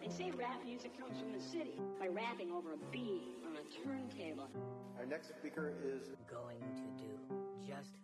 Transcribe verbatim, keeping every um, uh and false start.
They say rap music comes from the city by rapping over a beat on a turntable. Our next speaker is going to do just